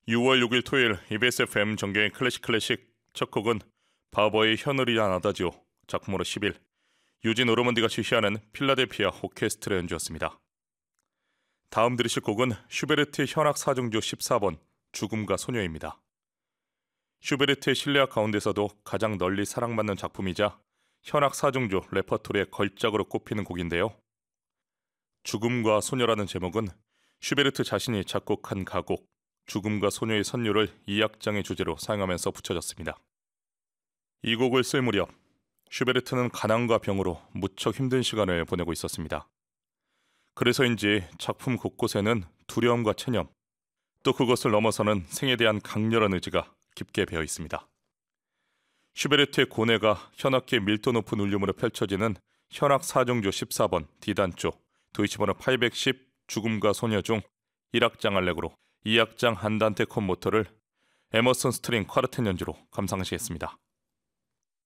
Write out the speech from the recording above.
6월 6일 토요일 EBS FM 정경의 클래식 첫 곡은 바버의 현울이란 아다지오 작품으로 10일 유진 오르몬디가 지휘하는 필라델피아 오케스트라 연주였습니다. 다음 들으실 곡은 슈베르트 현악 4중조 14번 죽음과 소녀입니다. 슈베르트의 실내악 가운데서도 가장 널리 사랑받는 작품이자 현악 4중조 레퍼토리의 걸작으로 꼽히는 곡인데요. 죽음과 소녀라는 제목은 슈베르트 자신이 작곡한 가곡 죽음과 소녀의 선율을 이 악장의 주제로 사용하면서 붙여졌습니다. 이 곡을 쓸 무렵 슈베르트는 가난과 병으로 무척 힘든 시간을 보내고 있었습니다. 그래서인지 작품 곳곳에는 두려움과 체념, 또 그것을 넘어서는 생에 대한 강렬한 의지가 깊게 배어 있습니다. 슈베르트의 고뇌가 현악기의 밀도 높은 울림으로 펼쳐지는 현악 4중조 14번 D단조 도이치번호 810 죽음과 소녀 중 1악장 알레그로 2악장 안단테 콘 모터를 에머슨 스트링 쿼르텟 연주로 감상하시겠습니다.